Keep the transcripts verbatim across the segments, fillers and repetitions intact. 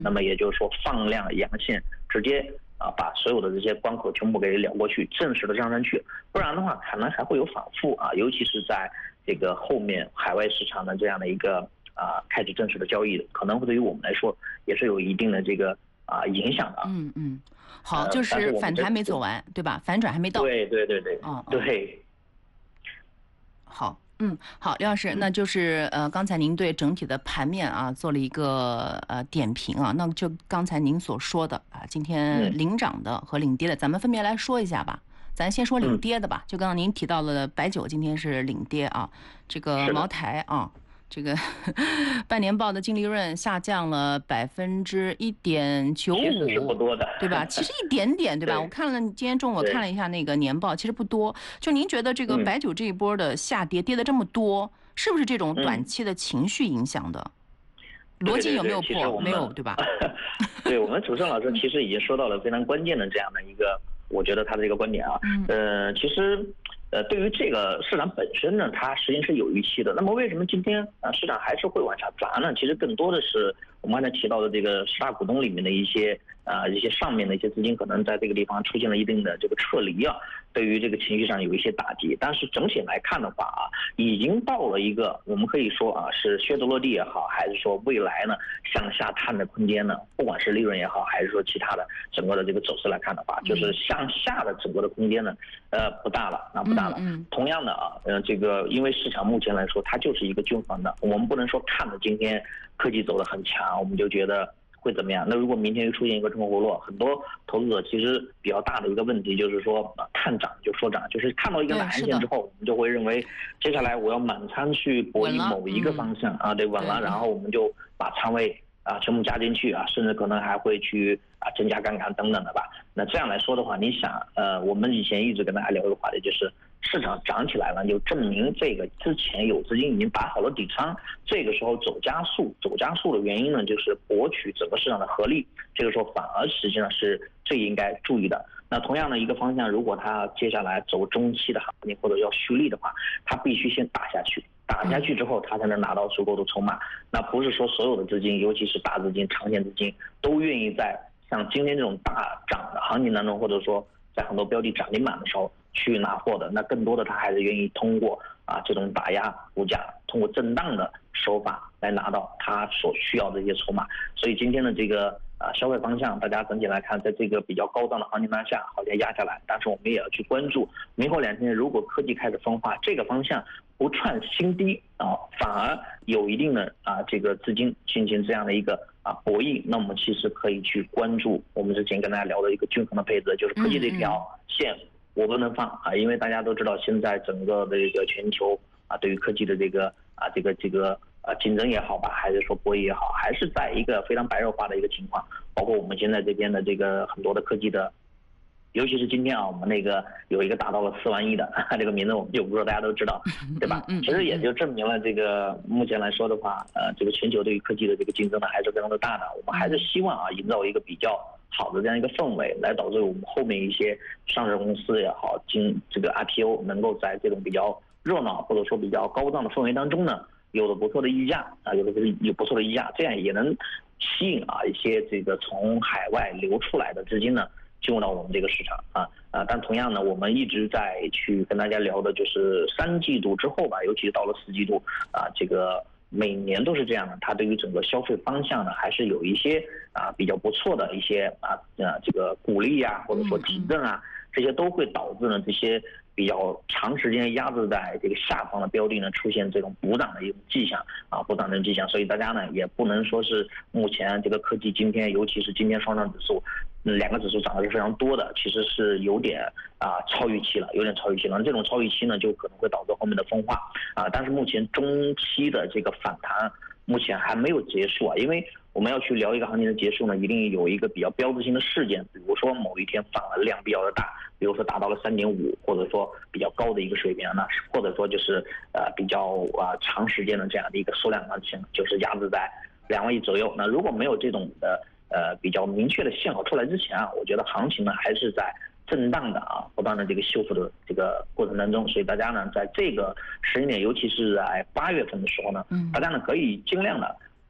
那么也就是说放量阳线，直接啊把所有的这些关口全部给撩过去，正式的上升去，不然的话可能还会有反复啊，尤其是在这个后面海外市场的这样的一个啊开始正式的交易，可能会对于我们来说也是有一定的这个啊影响的。 嗯嗯，好，就是反弹没走完，对吧？反转还没到。 对对对对， 哦对。 好。嗯，好，刘老师，那就是呃，刚才您对整体的盘面啊做了一个呃点评啊，那就刚才您所说的啊，今天领涨的和领跌的，咱们分别来说一下吧。咱先说领跌的吧，就刚刚您提到了白酒今天是领跌啊，这个茅台啊。这个半年报的净利润下降了百分之一点九五， 其实是不多的， 对吧？其实一点点，对吧？ 对， 我看了今天中午我看了一下那个年报，其实不多。就您觉得这个白酒这一波的下跌，嗯、跌的这么多，是不是这种短期的情绪影响的？ 嗯、 逻辑有没有破？没有，对吧？ 对，我们主持人老师其实已经说到了非常关键的这样的一个，我觉得他的这个观点啊，嗯、呃，其实。呃，对于这个市场本身呢，它实际上是有预期的。那么为什么今天啊市场还是会往下砸呢？其实更多的是我们刚才提到的这个十大股东里面的一些啊一些上面的一些资金可能在这个地方出现了一定的这个撤离啊，对于这个情绪上有一些打击。但是整体来看的话啊，已经到了一个我们可以说啊是靴子落地也好，还是说未来呢向下探的空间呢，不管是利润也好，还是说其他的整个的这个走势来看的话，就是向下的整个的空间呢，呃不大了，那不大。嗯，同样的啊，呃，这个因为市场目前来说，它就是一个均衡的，我们不能说看着今天科技走得很强，我们就觉得会怎么样。那如果明天又出现一个冲回落，很多投资者其实比较大的一个问题就是说，啊、看涨就说涨，就是看到一个蓝线之后，我们就会认为接下来我要满仓去博弈某一个方向、嗯、啊，对，稳了，然后我们就把仓位啊全部加进去啊，甚至可能还会去啊增加杠杆等等的吧。那这样来说的话，你想，呃，我们以前一直跟大家聊一个话题，就是市场涨起来了，就证明这个之前有资金已经打好了底仓，这个时候走加速，走加速的原因呢，就是博取整个市场的合力，这个时候反而实际上是最应该注意的。那同样的一个方向，如果它接下来走中期的行情或者要蓄力的话，它必须先打下去。打下去之后，它才能拿到足够的筹码。那不是说所有的资金，尤其是大资金、长线资金，都愿意在像今天这种大涨的行情当中，或者说在很多标的涨停板的时候去拿货的。那更多的他还是愿意通过啊这种打压股价，通过震荡的手法来拿到他所需要的一些筹码。所以今天的这个啊消费方向，大家整体来看，在这个比较高档的行情当下，好像压下来，但是我们也要去关注，明后两天如果科技开始分化，这个方向不创新低啊，反而有一定的啊这个资金进行这样的一个啊博弈，那我们其实可以去关注我们之前跟大家聊的一个均衡的配置，就是科技这条线我不能放啊，因为大家都知道现在整个的这个全球啊对于科技的这个啊这个这个啊竞争也好吧，还是说博弈也好，还是在一个非常白热化的一个情况，包括我们现在这边的这个很多的科技的。尤其是今天啊，我们那个有一个达到了四万亿的这个名字，我们就不说，大家都知道，对吧？其实也就证明了这个目前来说的话，呃，这个全球对于科技的这个竞争呢还是非常的大的。我们还是希望啊，营造一个比较好的这样一个氛围，来导致我们后面一些上市公司也好，经这个 I P O 能够在这种比较热闹或者说比较高档的氛围当中呢，有了不错的溢价啊，有了有不错的溢价，这样也能吸引啊一些这个从海外流出来的资金呢。进入到我们这个市场啊啊，但同样呢，我们一直在去跟大家聊的就是三季度之后吧，尤其是到了四季度啊，这个每年都是这样的，它对于整个消费方向呢，还是有一些啊比较不错的一些啊呃这个鼓励啊，或者说提振啊，这些都会导致呢这些比较长时间压制在这个下方的标的呢出现这种补涨的一种迹象啊，补涨的迹象，所以大家呢也不能说是目前这个科技今天，尤其是今天上证指数。嗯，两个指数涨的是非常多的，其实是有点啊超预期了，有点超预期了。这种超预期呢，就可能会导致后面的分化啊。但是目前中期的这个反弹，目前还没有结束啊。因为我们要去聊一个行情的结束呢，一定有一个比较标志性的事件，比如说某一天反而量比较的大，比如说达到了三点五，或者说比较高的一个水平，那或者说就是呃比较啊长时间的这样的一个缩量行情，就是压制在两万亿左右。那如果没有这种的。呃，比较明确的信号出来之前啊，我觉得行情呢还是在震荡的啊，不断的这个修复的这个过程当中，所以大家呢在这个时间点，尤其是在八月份的时候呢，大家呢可以尽量的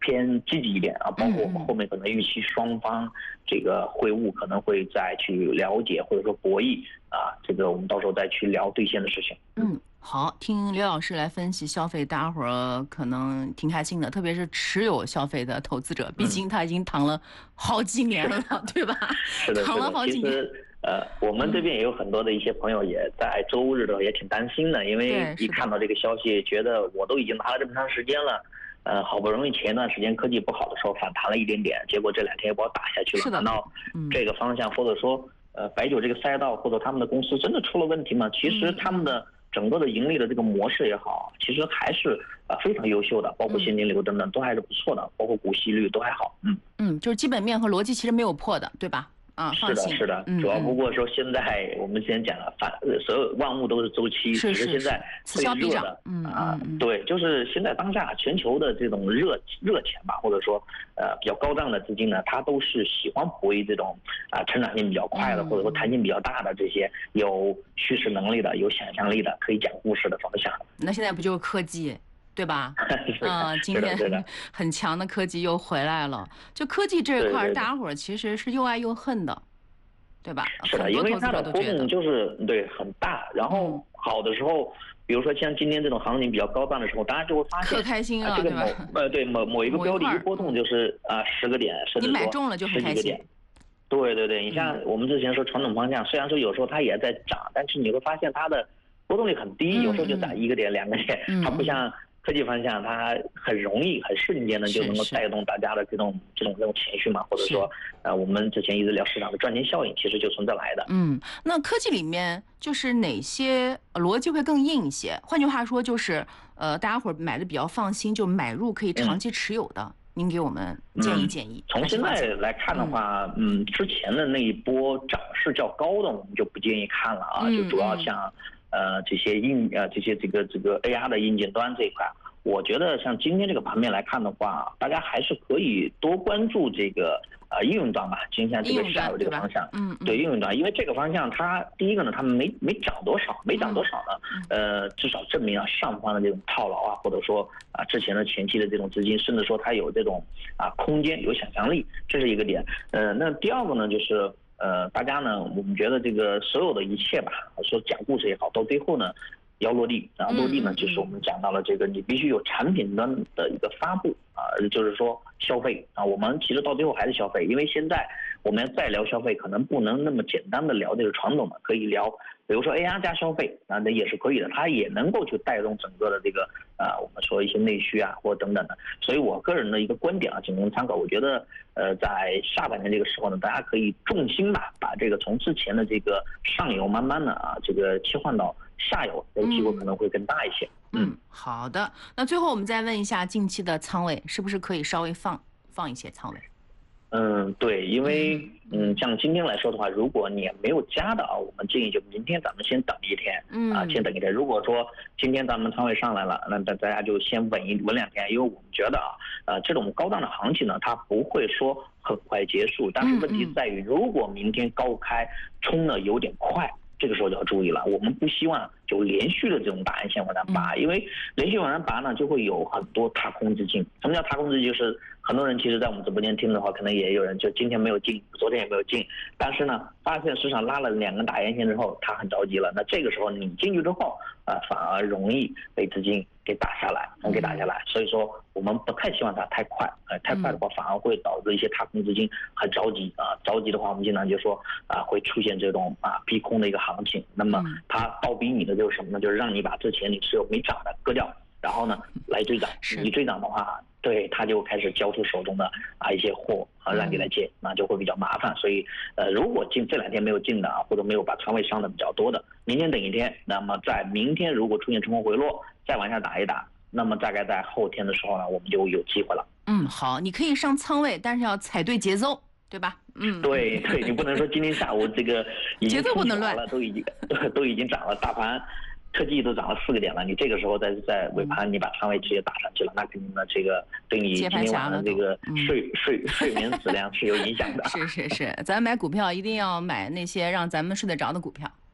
偏积极一点啊，包括我们后面可能预期双方这个会晤可能会再去了解或者说博弈啊，这个我们到时候再去聊兑现的事情。 嗯，好，听刘老师来分析消费，大家伙儿可能挺开心的，特别是持有消费的投资者，毕竟他已经躺了好几年了，嗯、对吧？ 是的， 躺了好几年。 呃，我们这边也有很多的一些朋友也在周日的时候也挺担心的，因为一看到这个消息，觉得我都已经拿了这么长时间了。呃，好不容易前一段时间科技不好的时候反弹了一点点，结果这两天又把我打下去了。难道这个方向或者说呃白酒这个赛道或者他们的公司真的出了问题吗？其实他们的整个的盈利的这个模式也好，其实还是呃非常优秀的，包括现金流等等都还是不错的，包括股息率都还好。嗯嗯，就是基本面和逻辑其实没有破的，对吧？啊， 是的，是的，主要不过说现在我们之前讲了，反所有万物都是周期，只是现在最热的， 嗯啊，对，就是现在当下全球的这种热热钱吧，或者说呃比较高涨的资金呢，它都是喜欢博弈这种啊成长性比较快的，或者说弹性比较大的这些有叙事能力的、有想象力的、可以讲故事的方向。 那现在不就是科技？对吧？嗯，今天很强的科技又回来了。就科技这一块，大家伙儿其实是又爱又恨的，对吧？ 是的，因为它的波动就是对很大，然后好的时候，比如说像今天这种行情比较高档的时候，大家就会发现可开心了， 这个某呃对某某一个标的一波动就是啊十个点，甚至说你买中了就很开心。 对对对，你像我们之前说传统方向，虽然说有时候它也在涨，但是你会发现它的波动率很低，有时候就涨一个点、两个点，它不像科技方向，它很容易、很瞬间的就能够带动大家的这种这种这种情绪嘛，或者说，呃，我们之前一直聊市场的赚钱效应，其实就从这来的。 嗯，那科技里面就是哪些逻辑会更硬一些？换句话说，就是呃，大家伙买的比较放心，就买入可以长期持有的，嗯、您给我们建议建议。 嗯、从现在来看的话，嗯，之前的那一波涨势较高的，我们就不建议看了啊， 嗯、 就主要像。呃，这些硬呃这些这个这个 A R 的硬件端这一块，我觉得像今天这个盘面来看的话，大家还是可以多关注这个呃应用端吧，今天这个下午这个方向， 嗯， 对应用端，因为这个方向它第一个呢，它没没涨多少，没涨多少呢，呃，至少证明啊上方的这种套牢啊，或者说啊之前的前期的这种资金，甚至说它有这种啊空间有想象力，这是一个点。呃，那第二个呢就是。呃，大家呢，我们觉得这个所有的一切吧，说讲故事也好，到最后呢，要落地。然后落地呢，就是我们讲到了这个，你必须有产品端的一个发布啊，就是说消费啊。我们其实到最后还是消费，因为现在我们要再聊消费，可能不能那么简单的聊这个传统的，可以聊，比如说 A R 加消费啊，那也是可以的，它也能够去带动整个的这个啊，我们说一些内需啊，或等等的。所以我个人的一个观点啊，仅供参考。我觉得。呃，在下半年这个时候呢，大家可以重心吧，把这个从之前的这个上游慢慢的啊，这个切换到下游，这个机会可能会更大一些。 嗯，嗯好的。那最后我们再问一下，近期的仓位是不是可以稍微放放一些仓位？ 嗯，对，因为嗯，像今天来说的话，如果你没有加的啊，我们建议就明天咱们先等一天，嗯啊，先等一天。如果说今天咱们仓位上来了，那大大家就先稳一稳两天，因为我们觉得啊，呃，这种高档的行情呢，它不会说很快结束，但是问题在于，如果明天高开冲的有点快。这个时候就要注意了，我们不希望就连续的这种大阳线往上拔，因为连续往上拔呢，就会有很多踏空资金。什么叫踏空资金？就是很多人其实在我们直播间听的话，可能也有人就今天没有进，昨天也没有进，但是呢，发现市场拉了两根大阳线之后，他很着急了。那这个时候你进去之后，啊、呃，反而容易被资金给打下来，能给打下来。所以说，我们不太希望它太快，呃，太快的话反而会导致一些踏空资金很着急啊，着急的话，我们经常就说啊，会出现这种啊逼空的一个行情。那么它倒逼你的就是什么呢？就是让你把之前你持有没涨的割掉，然后呢来追涨。你追涨的话，对他就开始交出手中的啊一些货啊让你来接，那就会比较麻烦。所以呃，如果进这两天没有进的啊，或者没有把仓位上的比较多的，明天等一天，那么在明天如果出现冲锋回落，再往下打一打。那么大概在后天的时候呢，我们就有机会了。 嗯，好，你可以上仓位，但是要踩对节奏，对吧？嗯， 对对，你不能说今天下午这个已经节奏不能乱了，都已经都已经涨了，大盘科技都涨了四个点了，你这个时候在在尾盘你把仓位直接打上去了，那肯定的这个对你今天晚上这个睡、嗯、睡睡眠质量是有影响的。 是是是，咱买股票一定要买那些让咱们睡得着的股票。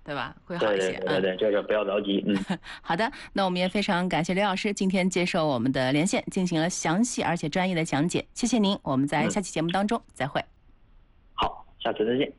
对吧？会好一些。 对对对对，就是不要着急。嗯， 好的，那我们也非常感谢刘老师今天接受我们的连线，进行了详细而且专业的讲解，谢谢您。我们在下期节目当中再会。 好，下次再见。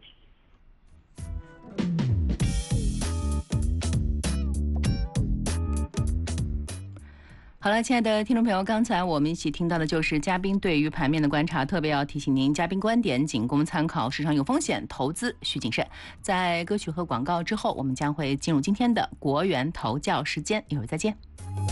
好了，亲爱的听众朋友，刚才我们一起听到的就是嘉宾对于盘面的观察，特别要提醒您，嘉宾观点仅供参考，市场有风险，投资需谨慎。在歌曲和广告之后，我们将会进入今天的国元投教时间，一会儿再见。